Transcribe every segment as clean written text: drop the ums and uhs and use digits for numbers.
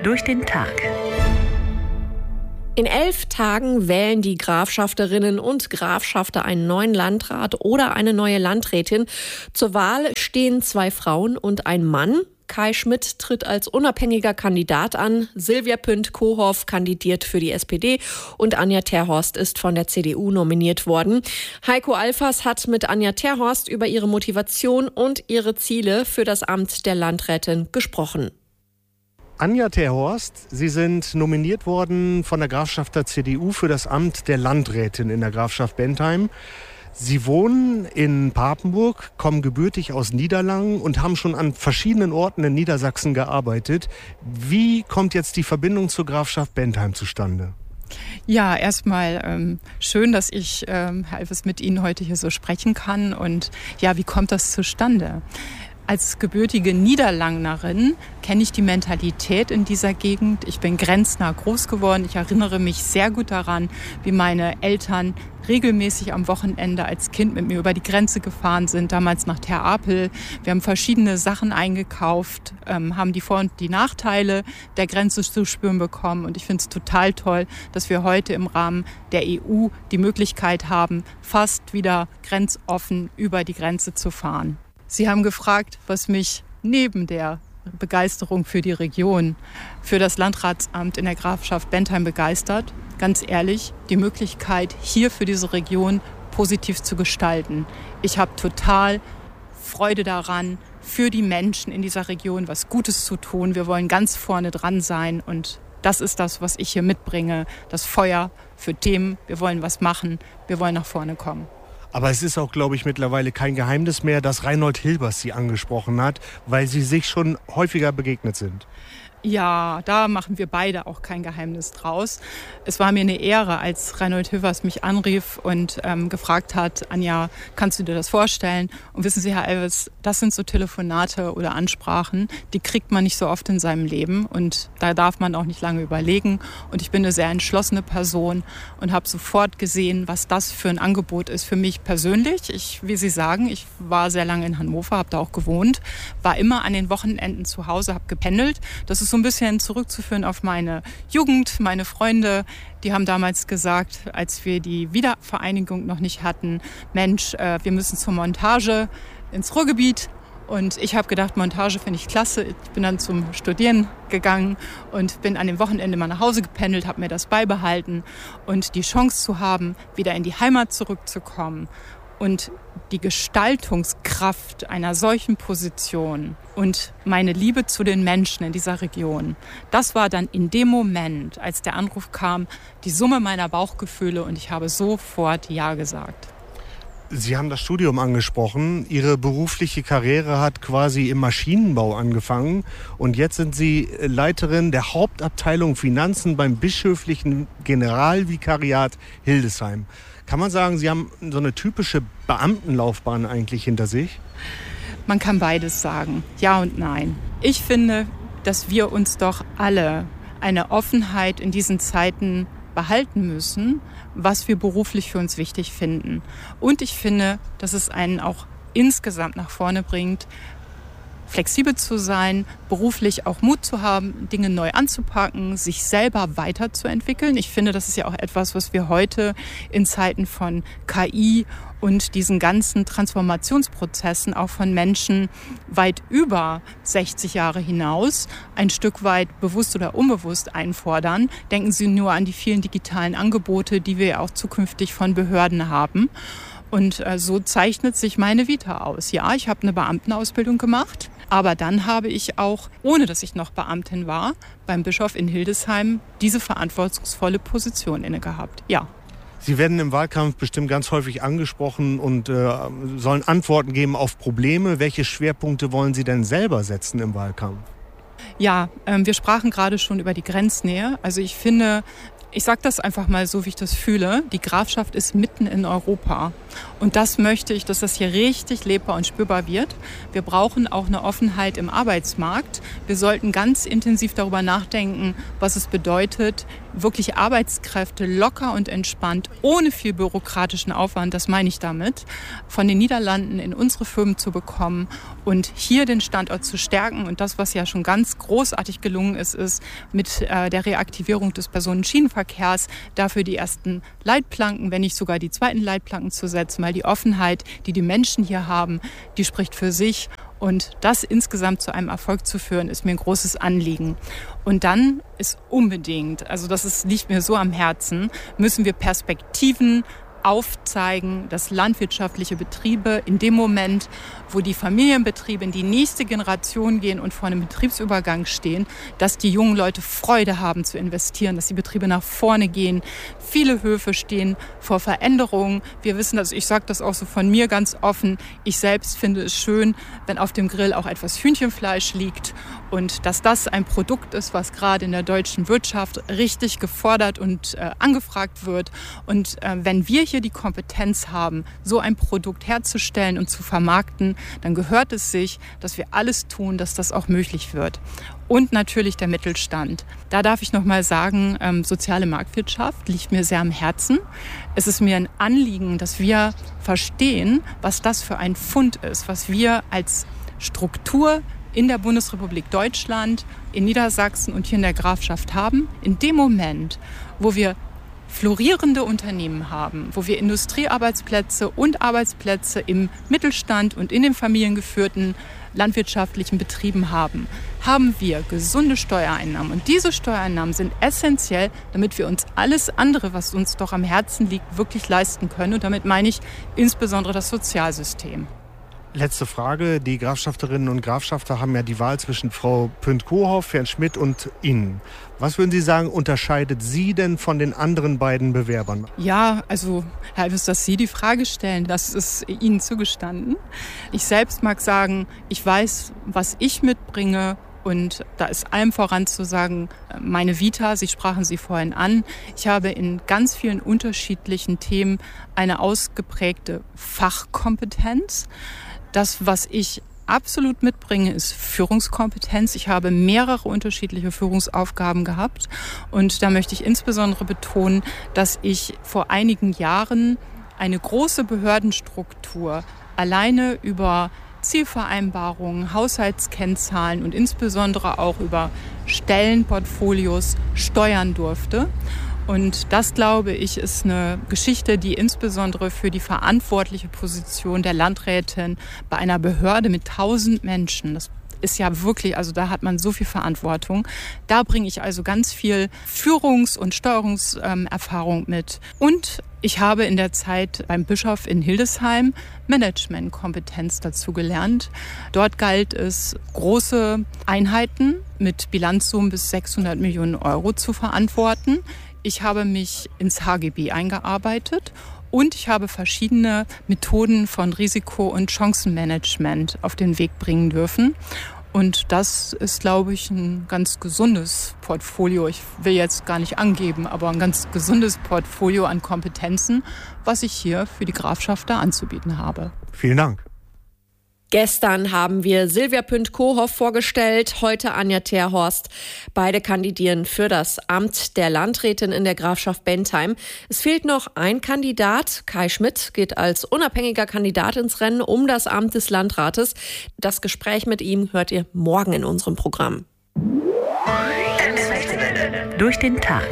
durch den Tag. In 11 Tagen wählen die Grafschafterinnen und Grafschafter einen neuen Landrat oder eine neue Landrätin. Zur Wahl stehen 2 Frauen und ein Mann. Kai Schmidt tritt als unabhängiger Kandidat an. Silvia Pünd-Kohoff kandidiert für die SPD und Anja Terhorst ist von der CDU nominiert worden. Heiko Alfers hat mit Anja Terhorst über ihre Motivation und ihre Ziele für das Amt der Landrätin gesprochen. Anja Terhorst, Sie sind nominiert worden von der Grafschaft der CDU für das Amt der Landrätin in der Grafschaft Bentheim. Sie wohnen in Papenburg, kommen gebürtig aus Niederlangen und haben schon an verschiedenen Orten in Niedersachsen gearbeitet. Wie kommt jetzt die Verbindung zur Grafschaft Bentheim zustande? Ja, erstmal schön, dass ich Herr Alfers mit Ihnen heute hier so sprechen kann. Und ja, wie kommt das zustande? Als gebürtige Niederlangerin kenne ich die Mentalität in dieser Gegend. Ich bin grenznah groß geworden. Ich erinnere mich sehr gut daran, wie meine Eltern regelmäßig am Wochenende als Kind mit mir über die Grenze gefahren sind, damals nach Ter Apel. Wir haben verschiedene Sachen eingekauft, haben die Vor- und die Nachteile der Grenze zu spüren bekommen. Und ich finde es total toll, dass wir heute im Rahmen der EU die Möglichkeit haben, fast wieder grenzoffen über die Grenze zu fahren. Sie haben gefragt, was mich neben der Begeisterung für die Region, für das Landratsamt in der Grafschaft Bentheim begeistert. Ganz ehrlich, die Möglichkeit, hier für diese Region positiv zu gestalten. Ich habe total Freude daran, für die Menschen in dieser Region was Gutes zu tun. Wir wollen ganz vorne dran sein und das ist das, was ich hier mitbringe. Das Feuer für Themen. Wir wollen was machen. Wir wollen nach vorne kommen. Aber es ist auch, glaube ich, mittlerweile kein Geheimnis mehr, dass Reinhold Hilbers Sie angesprochen hat, weil Sie sich schon häufiger begegnet sind. Ja, da machen wir beide auch kein Geheimnis draus. Es war mir eine Ehre, als Reinhold Hilbers mich anrief und gefragt hat, Anja, kannst du dir das vorstellen? Und wissen Sie, Herr Alfers, das sind so Telefonate oder Ansprachen, die kriegt man nicht so oft in seinem Leben und da darf man auch nicht lange überlegen. Und ich bin eine sehr entschlossene Person und habe sofort gesehen, was das für ein Angebot ist für mich persönlich. Wie Sie sagen, ich war sehr lange in Hannover, habe da auch gewohnt, war immer an den Wochenenden zu Hause, habe gependelt. Das ist so ein bisschen zurückzuführen auf meine Jugend, meine Freunde, die haben damals gesagt, als wir die Wiedervereinigung noch nicht hatten, Mensch, wir müssen zur Montage ins Ruhrgebiet. Und ich habe gedacht, Montage finde ich klasse. Ich bin dann zum Studieren gegangen und bin an dem Wochenende mal nach Hause gependelt, habe mir das beibehalten. Und die Chance zu haben, wieder in die Heimat zurückzukommen und die Gestaltungskraft einer solchen Position und meine Liebe zu den Menschen in dieser Region, das war dann in dem Moment, als der Anruf kam, die Summe meiner Bauchgefühle und ich habe sofort Ja gesagt. Sie haben das Studium angesprochen. Ihre berufliche Karriere hat quasi im Maschinenbau angefangen und jetzt sind Sie Leiterin der Hauptabteilung Finanzen beim bischöflichen Generalvikariat Hildesheim. Kann man sagen, Sie haben so eine typische Beamtenlaufbahn eigentlich hinter sich? Man kann beides sagen, ja und nein. Ich finde, dass wir uns doch alle eine Offenheit in diesen Zeiten behalten müssen, was wir beruflich für uns wichtig finden. Und ich finde, dass es einen auch insgesamt nach vorne bringt, flexibel zu sein, beruflich auch Mut zu haben, Dinge neu anzupacken, sich selber weiterzuentwickeln. Ich finde, das ist ja auch etwas, was wir heute in Zeiten von KI und diesen ganzen Transformationsprozessen auch von Menschen weit über 60 Jahre hinaus ein Stück weit bewusst oder unbewusst einfordern. Denken Sie nur an die vielen digitalen Angebote, die wir auch zukünftig von Behörden haben. Und so zeichnet sich meine Vita aus. Ja, ich habe eine Beamtenausbildung gemacht, aber dann habe ich auch, ohne dass ich noch Beamtin war, beim Bischof in Hildesheim diese verantwortungsvolle Position inne gehabt. Ja. Sie werden im Wahlkampf bestimmt ganz häufig angesprochen und sollen Antworten geben auf Probleme. Welche Schwerpunkte wollen Sie denn selber setzen im Wahlkampf? Ja, wir sprachen gerade schon über die Grenznähe. Also ich finde, ich sage das einfach mal so, wie ich das fühle, die Grafschaft ist mitten in Europa. Und das möchte ich, dass das hier richtig lebbar und spürbar wird. Wir brauchen auch eine Offenheit im Arbeitsmarkt. Wir sollten ganz intensiv darüber nachdenken, was es bedeutet, wirklich Arbeitskräfte locker und entspannt, ohne viel bürokratischen Aufwand, das meine ich damit, von den Niederlanden in unsere Firmen zu bekommen und hier den Standort zu stärken. Und das, was ja schon ganz großartig gelungen ist, ist mit der Reaktivierung des Personenschienenverkehrs dafür die ersten Leitplanken, wenn nicht sogar die zweiten Leitplanken zu setzen, weil die Offenheit, die die Menschen hier haben, die spricht für sich. Und das insgesamt zu einem Erfolg zu führen, ist mir ein großes Anliegen. Und dann ist unbedingt, also liegt mir so am Herzen, müssen wir Perspektiven aufzeigen, dass landwirtschaftliche Betriebe in dem Moment, wo die Familienbetriebe in die nächste Generation gehen und vor einem Betriebsübergang stehen, dass die jungen Leute Freude haben zu investieren, dass die Betriebe nach vorne gehen. Viele Höfe stehen vor Veränderungen. Wir wissen das, ich sage das auch so von mir ganz offen, ich selbst finde es schön, wenn auf dem Grill auch etwas Hühnchenfleisch liegt und dass das ein Produkt ist, was gerade in der deutschen Wirtschaft richtig gefordert und angefragt wird. Und wenn wir hier die Kompetenz haben, so ein Produkt herzustellen und zu vermarkten, dann gehört es sich, dass wir alles tun, dass das auch möglich wird. Und natürlich der Mittelstand. Da darf ich noch mal sagen, soziale Marktwirtschaft liegt mir sehr am Herzen. Es ist mir ein Anliegen, dass wir verstehen, was das für ein Fund ist, was wir als Struktur in der Bundesrepublik Deutschland, in Niedersachsen und hier in der Grafschaft haben. In dem Moment, wo wir florierende Unternehmen haben, wo wir Industriearbeitsplätze und Arbeitsplätze im Mittelstand und in den familiengeführten landwirtschaftlichen Betrieben haben, haben wir gesunde Steuereinnahmen. Und diese Steuereinnahmen sind essentiell, damit wir uns alles andere, was uns doch am Herzen liegt, wirklich leisten können. Und damit meine ich insbesondere das Sozialsystem. Letzte Frage. Die Grafschafterinnen und Grafschafter haben ja die Wahl zwischen Frau Pünd-Kohoff, Herrn Schmidt und Ihnen. Was würden Sie sagen, unterscheidet Sie denn von den anderen beiden Bewerbern? Ja, also Herr Elvis, dass Sie die Frage stellen, das ist Ihnen zugestanden. Ich selbst mag sagen, ich weiß, was ich mitbringe. Und da ist allem voran zu sagen, meine Vita, Sie sprachen sie vorhin an. Ich habe in ganz vielen unterschiedlichen Themen eine ausgeprägte Fachkompetenz. Das, was ich absolut mitbringe, ist Führungskompetenz. Ich habe mehrere unterschiedliche Führungsaufgaben gehabt. Und da möchte ich insbesondere betonen, dass ich vor einigen Jahren eine große Behördenstruktur alleine über Zielvereinbarungen, Haushaltskennzahlen und insbesondere auch über Stellenportfolios steuern durfte. Und das, glaube ich, ist eine Geschichte, die insbesondere für die verantwortliche Position der Landrätin bei einer Behörde mit 1000 Menschen, das ist ja wirklich, also da hat man so viel Verantwortung. Da bringe ich also ganz viel Führungs- und Steuerungserfahrung mit. Und ich habe in der Zeit beim Bischof in Hildesheim Managementkompetenz dazu gelernt. Dort galt es, große Einheiten mit Bilanzsummen bis 600 Millionen Euro zu verantworten. Ich habe mich ins HGB eingearbeitet und ich habe verschiedene Methoden von Risiko- und Chancenmanagement auf den Weg bringen dürfen. Und das ist, glaube ich, ein ganz gesundes Portfolio. Ich will jetzt gar nicht angeben, aber ein ganz gesundes Portfolio an Kompetenzen, was ich hier für die Grafschafter anzubieten habe. Vielen Dank. Gestern haben wir Silvia Pünd-Kohoff vorgestellt, heute Anja Terhorst. Beide kandidieren für das Amt der Landrätin in der Grafschaft Bentheim. Es fehlt noch ein Kandidat. Kai Schmidt geht als unabhängiger Kandidat ins Rennen um das Amt des Landrates. Das Gespräch mit ihm hört ihr morgen in unserem Programm. Durch den Tag.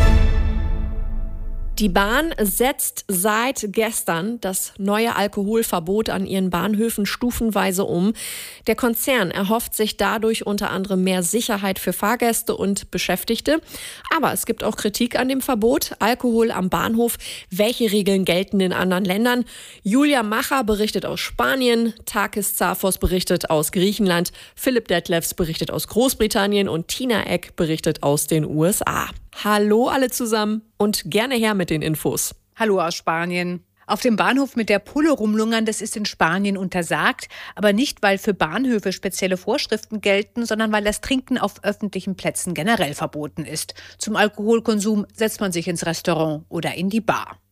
Die Bahn setzt seit gestern das neue Alkoholverbot an ihren Bahnhöfen stufenweise um. Der Konzern erhofft sich dadurch unter anderem mehr Sicherheit für Fahrgäste und Beschäftigte. Aber es gibt auch Kritik an dem Verbot. Alkohol am Bahnhof. Welche Regeln gelten in anderen Ländern? Julia Macher berichtet aus Spanien. Takis Zafos berichtet aus Griechenland. Philipp Detlefs berichtet aus Großbritannien. Und Tina Eck berichtet aus den USA. Hallo alle zusammen und gerne her mit den Infos. Hallo aus Spanien. Auf dem Bahnhof mit der Pulle rumlungern, das ist in Spanien untersagt. Aber nicht, weil für Bahnhöfe spezielle Vorschriften gelten, sondern weil das Trinken auf öffentlichen Plätzen generell verboten ist. Zum Alkoholkonsum setzt man sich ins Restaurant oder in die Bar.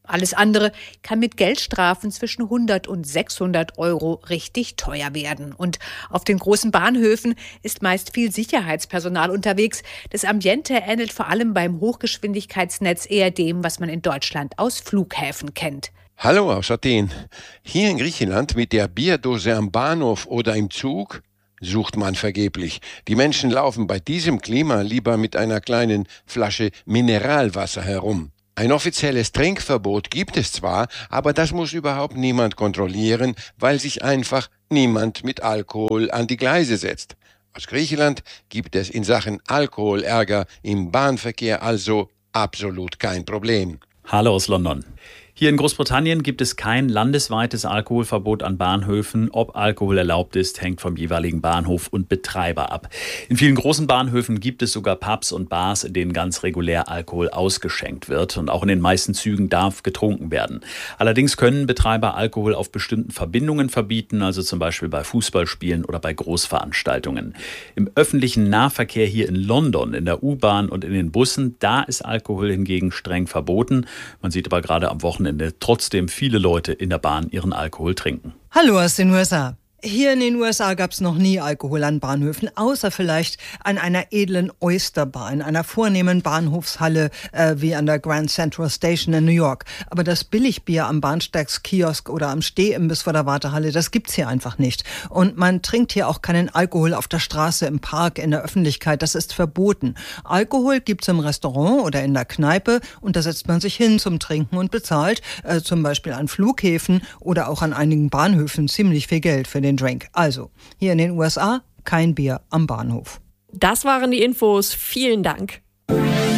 Alles andere kann mit Geldstrafen zwischen 100 und 600 Euro richtig teuer werden. Und auf den großen Bahnhöfen ist meist viel Sicherheitspersonal unterwegs. Das Ambiente ähnelt vor allem beim Hochgeschwindigkeitsnetz eher dem, was man in Deutschland aus Flughäfen kennt. Hallo aus Athen. Hier in Griechenland mit der Bierdose am Bahnhof oder im Zug sucht man vergeblich. Die Menschen laufen bei diesem Klima lieber mit einer kleinen Flasche Mineralwasser herum. Ein offizielles Trinkverbot gibt es zwar, aber das muss überhaupt niemand kontrollieren, weil sich einfach niemand mit Alkohol an die Gleise setzt. Aus Griechenland gibt es in Sachen Alkoholärger im Bahnverkehr also absolut kein Problem. Hallo aus London. Hier in Großbritannien gibt es kein landesweites Alkoholverbot an Bahnhöfen. Ob Alkohol erlaubt ist, hängt vom jeweiligen Bahnhof und Betreiber ab. In vielen großen Bahnhöfen gibt es sogar Pubs und Bars, in denen ganz regulär Alkohol ausgeschenkt wird. Und auch in den meisten Zügen darf getrunken werden. Allerdings können Betreiber Alkohol auf bestimmten Verbindungen verbieten, also zum Beispiel bei Fußballspielen oder bei Großveranstaltungen. Im öffentlichen Nahverkehr hier in London, in der U-Bahn und in den Bussen, da ist Alkohol hingegen streng verboten. Man sieht aber gerade am Wochenende trotzdem viele Leute in der Bahn ihren Alkohol trinken. Hallo aus den USA. Hier in den USA gab es noch nie Alkohol an Bahnhöfen, außer vielleicht an einer edlen Oyster-Bar, in einer vornehmen Bahnhofshalle wie an der Grand Central Station in New York. Aber das Billigbier am Bahnsteigskiosk oder am Stehimbiss vor der Wartehalle, das gibt's hier einfach nicht. Und man trinkt hier auch keinen Alkohol auf der Straße, im Park, in der Öffentlichkeit. Das ist verboten. Alkohol gibt's im Restaurant oder in der Kneipe und da setzt man sich hin zum Trinken und bezahlt, zum Beispiel an Flughäfen oder auch an einigen Bahnhöfen ziemlich viel Geld für den Drink. Also, hier in den USA kein Bier am Bahnhof. Das waren die Infos. Vielen Dank.